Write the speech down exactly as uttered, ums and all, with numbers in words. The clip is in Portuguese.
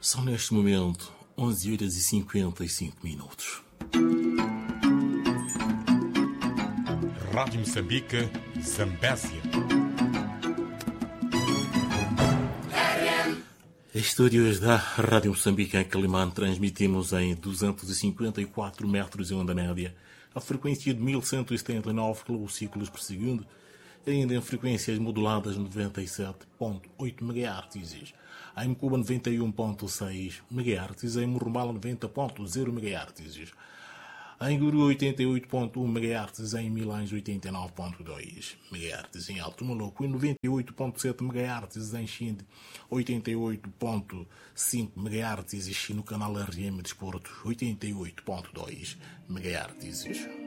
São neste momento onze horas e cinquenta e cinco minutos. Rádio Moçambique, Zambésia. Estúdios da Rádio Moçambique em Quelimane transmitimos em duzentos e cinquenta e quatro metros em onda média, a frequência de mil cento e setenta e nove quilociclos por segundo, ainda em frequências moduladas noventa e sete vírgula oito megahertz, em Cuba noventa e um vírgula seis megahertz, em Morumbala noventa vírgula zero megahertz, em Guru oitenta e oito vírgula um megahertz, em Milães oitenta e nove vírgula dois megahertz, em Alto Maluco noventa e oito vírgula sete megahertz, em Xinde oitenta e oito vírgula cinco megahertz e no canal R M Desporto oitenta e oito vírgula dois megahertz.